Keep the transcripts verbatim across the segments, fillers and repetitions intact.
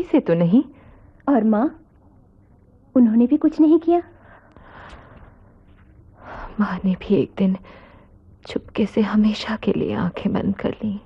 से तो नहीं। और माँ, उन्होंने भी कुछ नहीं किया? माँ ने भी एक दिन चुपके से हमेशा के लिए आंखें बंद कर ली।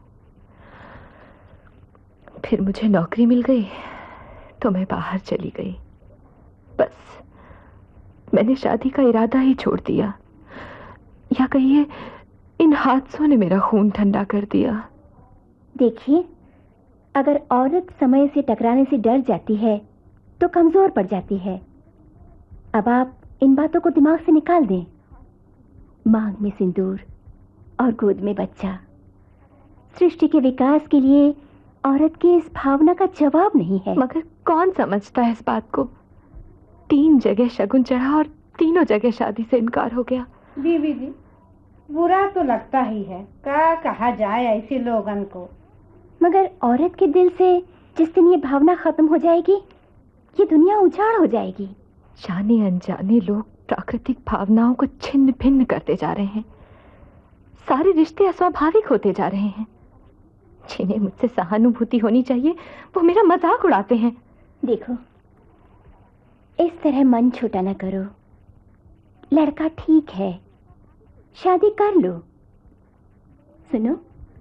फिर मुझे नौकरी मिल गई तो मैं बाहर चली गई। बस मैंने शादी का इरादा ही छोड़ दिया, या कहिए इन हादसों ने मेरा खून ठंडा कर दिया। देखिए, अगर औरत समय से टकराने से डर जाती है तो कमजोर पड़ जाती है। अब आप इन बातों को दिमाग से निकाल दें। मांग में सिंदूर और गोद में बच्चा सृष्टि के विकास के लिए औरत की इस भावना का जवाब नहीं है। मगर कौन समझता है इस बात को? तीन जगह शगुन चढ़ा और तीनों जगह शादी से इनकार हो गया। बीवी जी, बुरा तो लगता ही है, क्या कहा जाए ऐसे लोगन को। मगर औरत के दिल से जिस दिन ये भावना खत्म हो जाएगी, ये दुनिया उजाड़ हो जाएगी। जाने अनजाने लोग प्राकृतिक भावनाओं को छिन्न भिन्न करते जा रहे हैं। सारे रिश्ते अस्वाभाविक होते जा रहे हैं। जिन्हें मुझसे सहानुभूति होनी चाहिए वो मेरा मजाक उड़ाते हैं। देखो, इस तरह मन छोटा न करो। लड़का ठीक है, शादी कर लो। सुनो,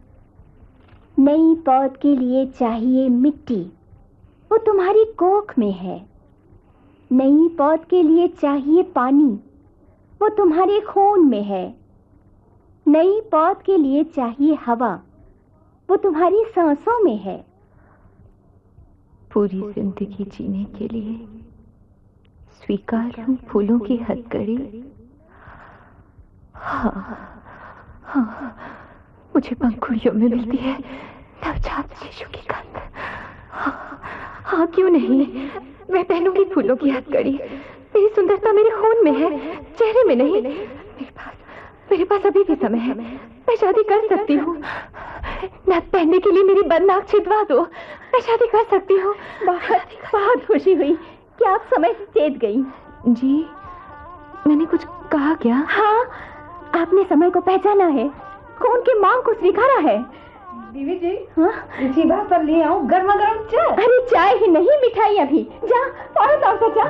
नई पौध के लिए चाहिए मिट्टी, वो तुम्हारी कोख में है। नई पौध के लिए चाहिए पानी, वो तुम्हारे खून में है। नई पौध के लिए चाहिए हवा, वो तुम्हारी सांसों में है। पूरी जिंदगी जीने के लिए स्वीकार हूं फूलों की हथकड़ी। हाँ हाँ, मुझे पंखुड़ियों में मिलती है नवजात शिशु की गंध। हाँ, हाँ क्यों नहीं, मैं पहनूंगी फूलों की हथकड़ी। मेरी सुंदरता मेरे खून में है, चेहरे में नहीं। मेरे पास मेरे पास अभी भी समय है, मैं शादी कर सकती हूँ। नथ पहनने के लिए मेरी बंद नाक छिदवा दो, मैं शादी कर सकती हूँ। बहुत बहुत खुशी हुई कि आप समय से चेत गई। जी, मैंने कुछ कहा क्या? हाँ, आपने समय को पहचाना है, खून की मांग को स्वीकारा है। बीवी जी, हाँ? इसी बात पर ले आओ गर्मा गर्म चाय। अरे चाय ही नहीं, मिठाई अभी। जा, फौरन आओ जा।